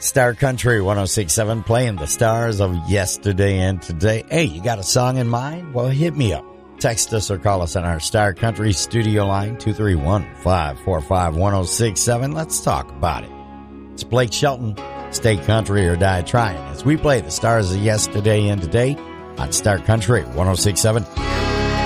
Star Country 106.7 playing the stars of yesterday and today. Hey, you got a song in mind? Well, hit me up. Text us or call us on our Star Country studio line, 231-545-1067. Let's talk about it. It's Blake Shelton, Stay Country or Die Trying, as we play the stars of yesterday and today on Star Country 106.7.